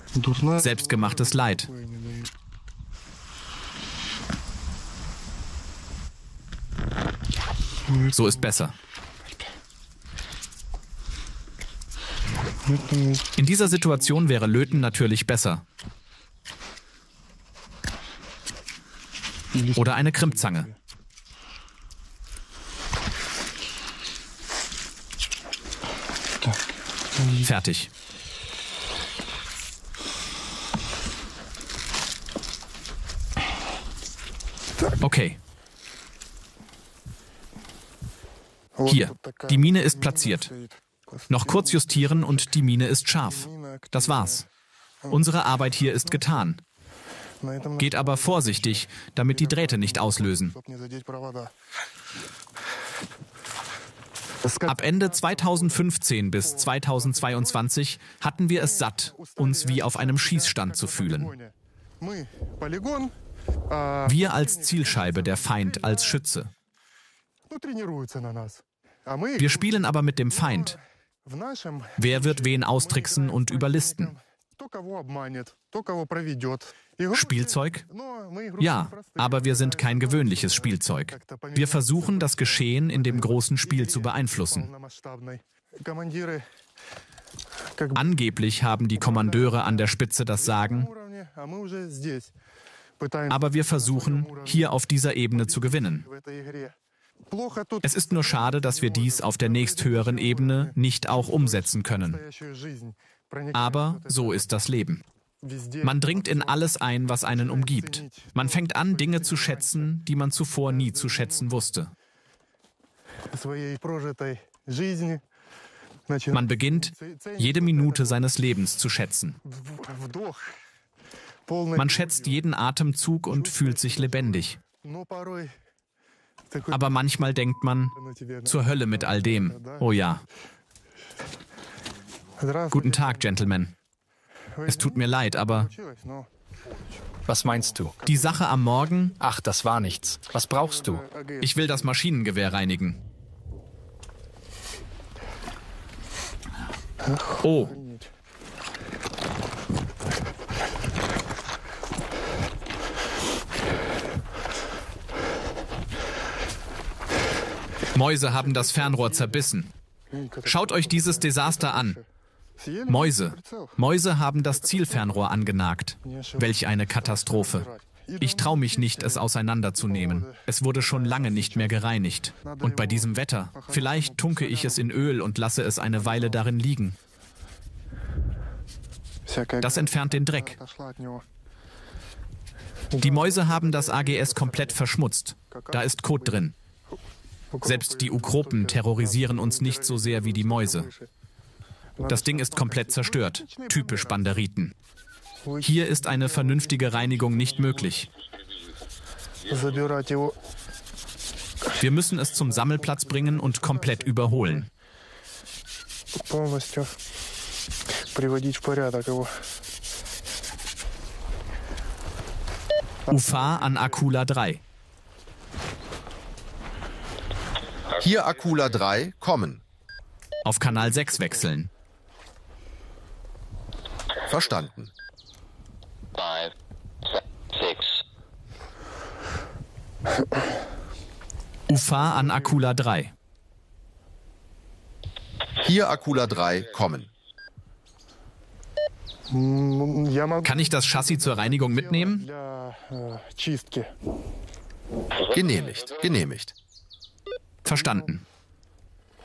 Selbstgemachtes Leid. So ist besser. In dieser Situation wäre Löten natürlich besser. Oder eine Krimpzange. Fertig. Okay. Hier, die Mine ist platziert. Noch kurz justieren und die Mine ist scharf. Das war's. Unsere Arbeit hier ist getan. Geht aber vorsichtig, damit die Drähte nicht auslösen. Ab Ende 2015 bis 2022 hatten wir es satt, uns wie auf einem Schießstand zu fühlen. Wir als Zielscheibe, der Feind als Schütze. Wir spielen aber mit dem Feind. Wer wird wen austricksen und überlisten? Spielzeug? Ja, aber wir sind kein gewöhnliches Spielzeug. Wir versuchen, das Geschehen in dem großen Spiel zu beeinflussen. Angeblich haben die Kommandeure an der Spitze das Sagen, aber wir versuchen, hier auf dieser Ebene zu gewinnen. Es ist nur schade, dass wir dies auf der nächsthöheren Ebene nicht auch umsetzen können. Aber so ist das Leben. Man dringt in alles ein, was einen umgibt. Man fängt an, Dinge zu schätzen, die man zuvor nie zu schätzen wusste. Man beginnt, jede Minute seines Lebens zu schätzen. Man schätzt jeden Atemzug und fühlt sich lebendig. Aber manchmal denkt man, zur Hölle mit all dem. Oh ja. Guten Tag, Gentlemen. Es tut mir leid, aber... Was meinst du? Die Sache am Morgen... Ach, das war nichts. Was brauchst du? Ich will das Maschinengewehr reinigen. Oh. Mäuse haben das Fernrohr zerbissen. Schaut euch dieses Desaster an. Mäuse. Mäuse haben das Zielfernrohr angenagt. Welch eine Katastrophe. Ich traue mich nicht, es auseinanderzunehmen. Es wurde schon lange nicht mehr gereinigt. Und bei diesem Wetter, vielleicht tunke ich es in Öl und lasse es eine Weile darin liegen. Das entfernt den Dreck. Die Mäuse haben das AGS komplett verschmutzt. Da ist Kot drin. Selbst die Ukropen terrorisieren uns nicht so sehr wie die Mäuse. Das Ding ist komplett zerstört. Typisch Banderiten. Hier ist eine vernünftige Reinigung nicht möglich. Wir müssen es zum Sammelplatz bringen und komplett überholen. UFA an Akula 3. Hier Akula 3, kommen. Auf Kanal 6 wechseln. Verstanden. 5, 6. UFA an Akula 3. Hier Akula 3, kommen. Kann ich das Chassis zur Reinigung mitnehmen? Genehmigt, genehmigt. Verstanden.